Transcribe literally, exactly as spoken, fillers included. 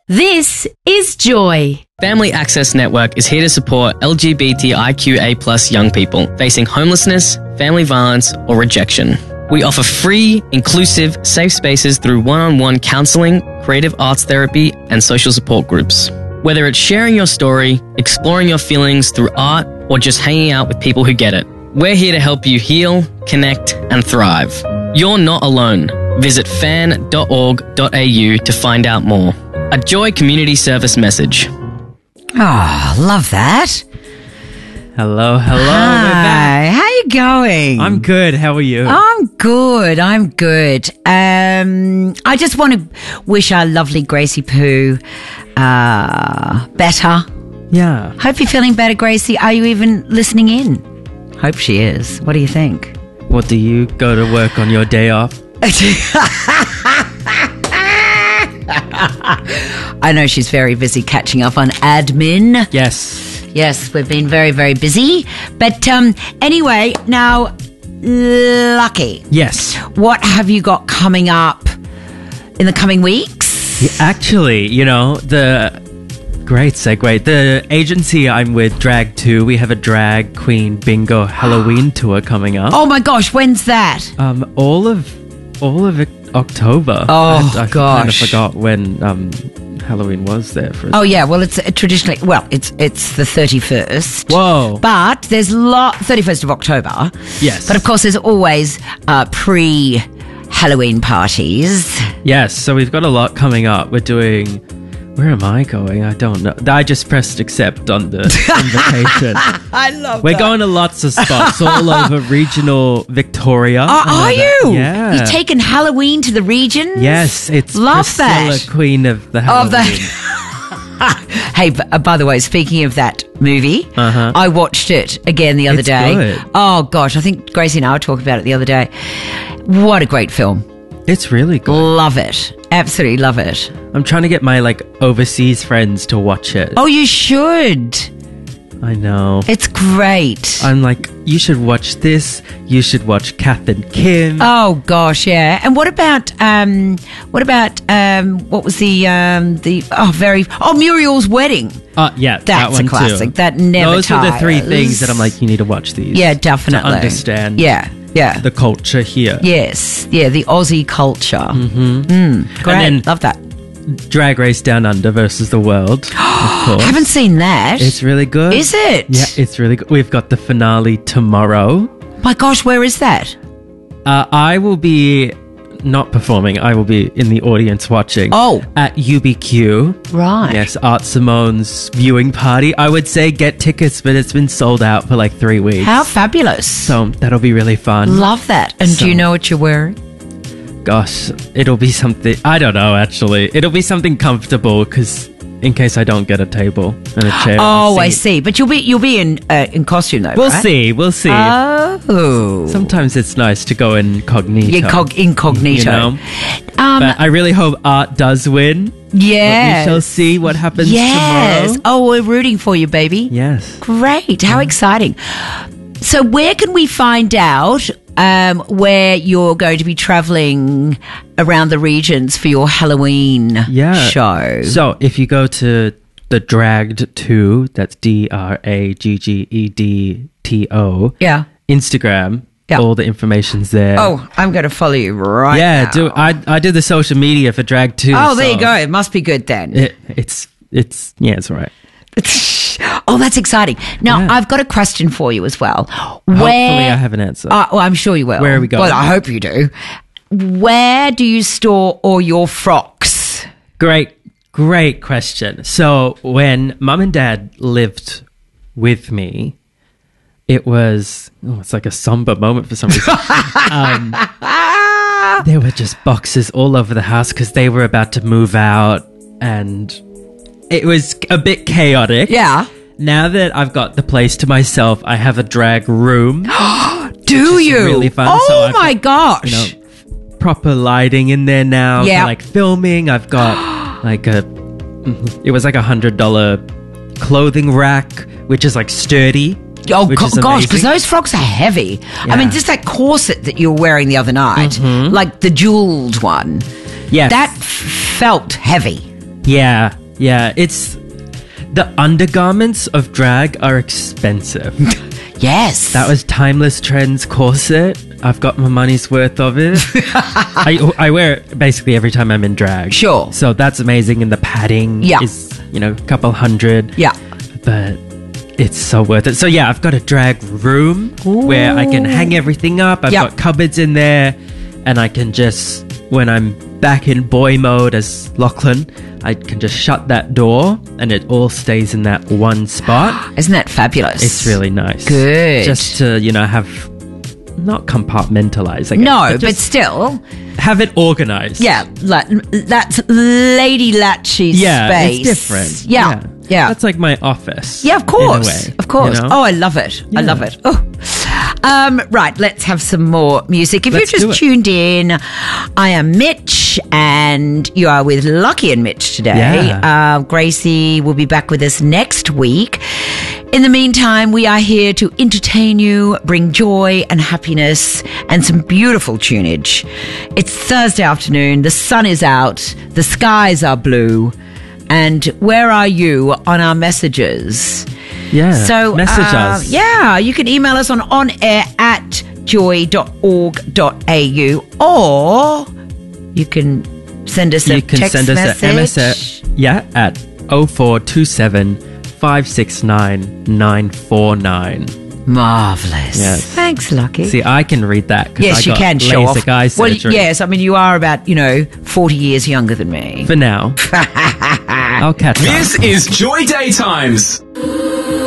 This is Joy. Family Access Network is here to support L G B T I Q A plus young people facing homelessness, family violence, or rejection. We offer free, inclusive, safe spaces through one-on-one counselling, creative arts therapy, and social support groups. Whether it's sharing your story, exploring your feelings through art, or just hanging out with people who get it, we're here to help you heal, connect, and thrive. You're not alone. Visit fan dot org dot a u to find out more. A Joy Community Service message. Oh, love that. Hello, hello. Hi, We're back. how you going? I'm good. How are you? I'm good. I'm good. Um, I just want to wish our lovely Gracie Poo uh, better. Yeah. Hope you're feeling better, Gracie. Are you even listening in? Hope she is. What do you think? What do you go to work on your day off? I know she's very busy catching up on admin. Yes. Yes, we've been very, very busy. But um, anyway, now, Lucky. Yes. What have you got coming up in the coming weeks? Yeah, actually, you know, the great segue. The agency I'm with, Drag two, we have a drag queen bingo Halloween tour coming up. Oh my gosh, when's that? Um, all of all of October. Oh, I, I gosh. kind of forgot when um Halloween was there for. Oh yeah, well it's uh, traditionally well it's it's the thirty-first. Whoa. But there's lot thirty-first of October. Yes. But of course there's always uh, pre Halloween parties. Yes, so we've got a lot coming up. We're doing. Where am I going? I don't know. I just pressed accept on the invitation. I love We're that. going to lots of spots all over regional Victoria. Oh, are you? Yeah. You've taken Halloween to the regions? Yes, it's Love Priscilla, that. Queen of the Of Halloween. the Hey, b- uh, by the way, speaking of that movie, Uh-huh. I watched it again the other It's day. good. Oh gosh, I think Gracie and I were talking about it the other day. What a great film. It's really good. Love it. Absolutely love it. I'm trying to get my like overseas friends to watch it. Oh, you should. I know. It's great. I'm like, you should watch this. You should watch Kath and Kim. Oh gosh, yeah. And what about um what about um what was the um the oh very oh Muriel's Wedding. Uh, yeah, that That's one a classic. too. That never Those are the three tires. things that I'm like, you need to watch these. Yeah, definitely. To understand. Yeah, yeah. the culture here. Yes, yeah, the Aussie culture. Mm-hmm. Mm, great, then- love that. Drag Race Down Under versus the World. Of course. Haven't seen that. It's really good. Is it? Yeah, it's really good. We've got the finale tomorrow. My gosh, where is that? Uh, I will be not performing. I will be in the audience watching. Oh. At U B Q. Right. Yes, Art Simone's viewing party. I would say get tickets, but it's been sold out for like three weeks. How fabulous. So that'll be really fun. Love that. And So- do you know what you're wearing? Gosh, it'll be something. I don't know, actually. It'll be something comfortable because in case I don't get a table and a chair. Oh, and a I seat. see. But you'll be you'll be in uh, in costume though, We'll right? see. We'll see. Oh. Sometimes it's nice to go incognito. Incog- incognito. You know? Um, But I really hope Art does win. yes. We shall see what happens Yes. tomorrow. Oh, we're rooting for you, baby. Yes. Great. How exciting. So where can we find out um, where you're going to be travelling around the regions for your Halloween Yeah. show? So if you go to the Dragged two, that's D R A G G E D T O. Yeah. Instagram. Yeah. All the information's there. Oh, I'm going to follow you right yeah. now. Do I? I do the social media for Drag two. Oh, there so you go. It must be good then. It, it's it's yeah, it's all right. Oh, that's exciting. Now, Yeah. I've got a question for you as well. Hopefully, Where, I have an answer. Uh, well, I'm sure you will. Where are we going? Well, I hope you do. Where do you store all your frocks? Great, great question. So when Mum and Dad lived with me, it was oh, it's like a somber moment for some reason. um, there were just boxes all over the house because they were about to move out, and it was a bit chaotic. Yeah. Now that I've got the place to myself, I have a drag room. Do is you? really fun. Oh So I've my got, gosh. You know, proper lighting in there now. Yeah. For, like filming. I've got like a. It was like a hundred dollar clothing rack, which is like sturdy. Oh which go- is gosh, because amazing. those frocks are heavy. I mean, Yeah. just that corset that you were wearing the other night, like the jeweled one, Yes. that f- felt heavy. Yeah, yeah. It's the undergarments of drag are expensive. Yes. That was Timeless Trends corset. I've got my money's worth of it. I, I wear it basically every time I'm in drag. Sure. So that's amazing. And the padding Yeah. is, you know, a couple hundred. Yeah. But it's so worth it. So yeah, I've got a drag room where I can hang everything up. I've Yep. got cupboards in there. And I can just, when I'm back in boy mode as Lachlan, I can just shut that door and it all stays in that one spot. Isn't that fabulous? It's really nice. Good. Just to, you know, have, not compartmentalize, I guess. No, but, just still, have it organized. yeah, like, that's Lady Latchy's Yeah, space. it's different. Yeah, yeah. That's like my office. Yeah, of course. in a way, of course. you know? Oh, I love it. I Yeah. love it. Oh. Um, right, let's have some more music. If Let's you've do just it. tuned in, I am Mitch and you are with Lucky and Mitch today. Yeah. Uh, Gracie will be back with us next week. In the meantime, we are here to entertain you, bring joy and happiness and some beautiful tunage. It's Thursday afternoon. The sun is out. The skies are blue. And where are you on our messages? Yeah. So, message uh, us. Yeah, you can email us on onair at joy dot org dot a u or you can send us a You can text send us message. an M S A, yeah, at oh four two seven, five six nine, nine four nine. Marvellous. Yes. Thanks, Lucky. See, I can read that. 'cause yes, I you got can show laser off. eye Well, surgery. yes, I mean, you are about, you know, forty years younger than me. For now. I'll catch up. This is Joy Daytimes.